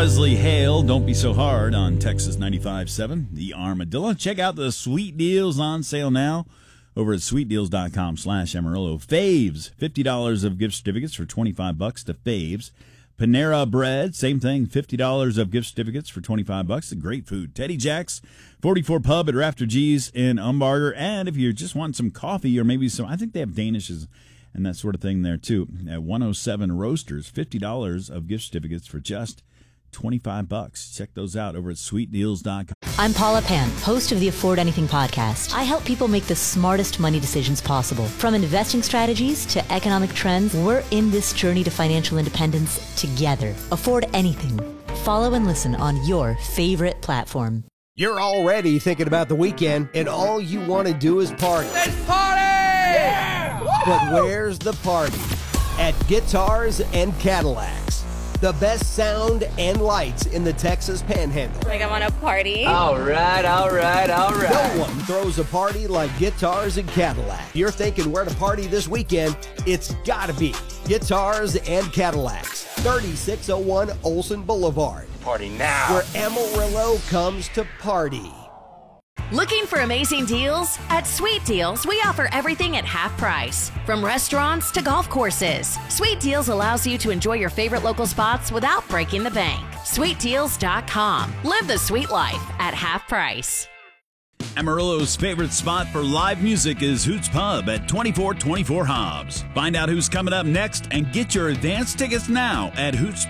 Leslie Hale, Don't Be So Hard on Texas 95.7, The Armadillo. Check out the sweet deals on sale now over at sweetdeals.com/Amarillo. Faves, $50 of gift certificates for $25 to Faves. Panera Bread, same thing, $50 of gift certificates for $25. Great food. Teddy Jack's 44 Pub at Rafter G's in Umbarger. And if you just want some coffee or maybe some, I think they have Danishes and that sort of thing there too. At 107 Roasters, $50 of gift certificates for just $25. Check those out over at sweetdeals.com. I'm Paula Pan, host of the Afford Anything podcast. I help people make the smartest money decisions possible. From investing strategies to economic trends, we're in this journey to financial independence together. Afford Anything. Follow and listen on your favorite platform. You're already thinking about the weekend, and all you want to do is party. Let's party! Yeah! But where's the party? At Guitars and Cadillacs. The best sound and lights in the Texas Panhandle. Like I want to party. All right. No one throws a party like Guitars and Cadillac. You're thinking where to party this weekend? It's gotta be Guitars and Cadillacs, 3601 Olson Boulevard. Party now. Where Amarillo comes to party. Looking for amazing deals? At Sweet Deals, we offer everything at half price. From restaurants to golf courses, Sweet Deals allows you to enjoy your favorite local spots without breaking the bank. SweetDeals.com. Live the sweet life at half price. Amarillo's favorite spot for live music is Hoots Pub at 2424 Hobbs. Find out who's coming up next and get your advance tickets now at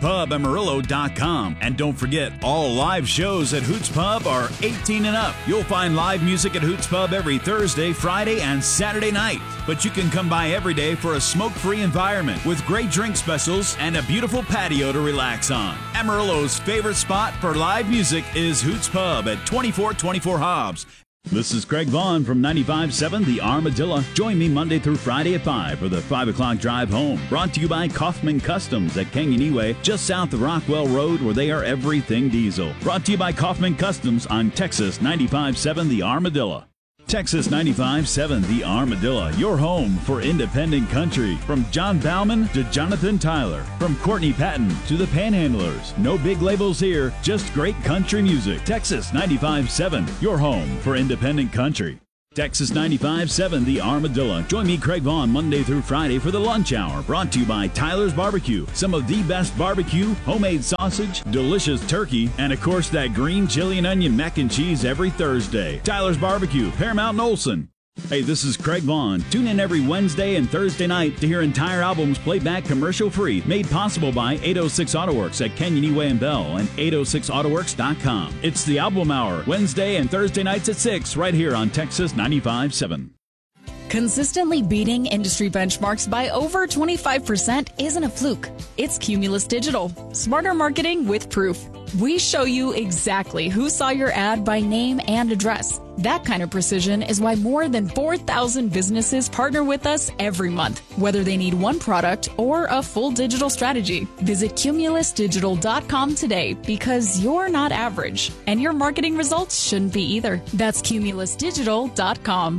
hootspubamarillo.com. And don't forget, all live shows at Hoots Pub are 18 and up. You'll find live music at Hoots Pub every Thursday, Friday, and Saturday night. But you can come by every day for a smoke-free environment with great drink specials and a beautiful patio to relax on. Amarillo's favorite spot for live music is Hoots Pub at 2424 Hobbs. This is Craig Vaughn from 95.7 The Armadillo. Join me Monday through Friday at 5 for the 5 o'clock drive home. Brought to you by Kaufman Customs at Kanganeway, just south of Rockwell Road, where they are everything diesel. Brought to you by Kaufman Customs on Texas 95.7 The Armadillo. Texas 95.7 The Armadillo, your home for independent country. From John Bauman to Jonathan Tyler. From Courtney Patton to the Panhandlers. No big labels here, just great country music. Texas 95.7, your home for independent country. Texas 95.7 The Armadillo. Join me, Craig Vaughn, Monday through Friday for the lunch hour. Brought to you by Tyler's Barbecue. Some of the best barbecue, homemade sausage, delicious turkey, and of course that green chili and onion mac and cheese every Thursday. Tyler's Barbecue, Paramount and Olson. Hey, this is Craig Vaughn. Tune in every Wednesday and Thursday night to hear entire albums played back commercial-free. Made possible by 806 AutoWorks at Kanganeway and Bell and 806autoworks.com. It's the Album Hour, Wednesday and Thursday nights at 6, right here on Texas 95.7. Consistently beating industry benchmarks by over 25% isn't a fluke. It's Cumulus Digital. Smarter marketing with proof. We show you exactly who saw your ad by name and address. That kind of precision is why more than 4,000 businesses partner with us every month, whether they need one product or a full digital strategy. Visit cumulusdigital.com today because you're not average, and your marketing results shouldn't be either. That's cumulusdigital.com.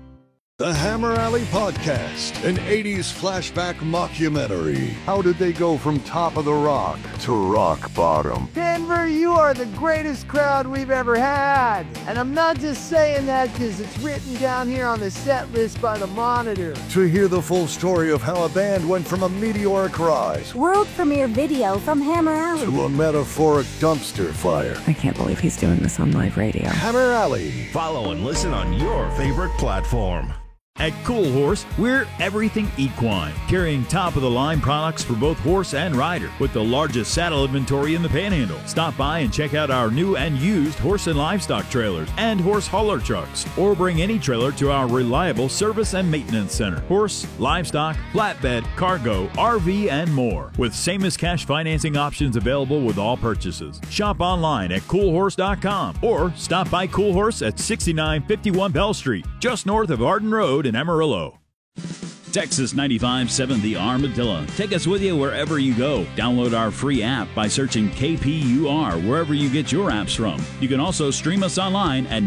The Hammer Alley Podcast, an 80s flashback mockumentary. How did they go from top of the rock to rock bottom? Denver, you are the greatest crowd we've ever had. And I'm not just saying that because it's written down here on the set list by the Monitor. To hear the full story of how a band went from a meteoric rise, world premiere video from Hammer Alley, to a metaphoric dumpster fire. I can't believe he's doing this on live radio. Hammer Alley. Follow and listen on your favorite platform. At Cool Horse, we're everything equine, carrying top-of-the-line products for both horse and rider, with the largest saddle inventory in the Panhandle. Stop by and check out our new and used horse and livestock trailers and horse hauler trucks, or bring any trailer to our reliable service and maintenance center. Horse, livestock, flatbed, cargo, RV, and more, with same-as-cash financing options available with all purchases. Shop online at coolhorse.com, or stop by Cool Horse at 6951 Bell Street, just north of Arden Road in Amarillo. Texas 95.7 The Armadillo. Take us with you wherever you go. Download our free app by searching KPUR wherever you get your apps from. You can also stream us online at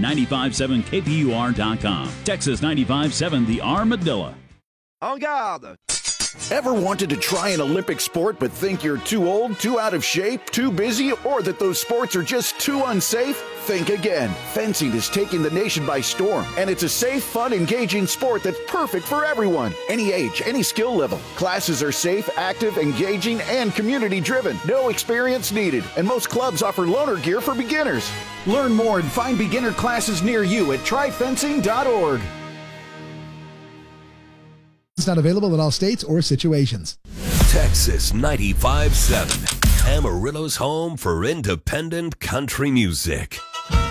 957kpur.com. Texas 95.7 The Armadillo. En garde! Ever wanted to try an Olympic sport but think you're too old, too out of shape, too busy, or that those sports are just too unsafe? Think again. Fencing is taking the nation by storm, and it's a safe, fun, engaging sport that's perfect for everyone. Any age, any skill level. Classes are safe, active, engaging, and community-driven. No experience needed, and most clubs offer loaner gear for beginners. Learn more and find beginner classes near you at tryfencing.org. It's not available in all states or situations. Texas 95.7, Amarillo's home for independent country music.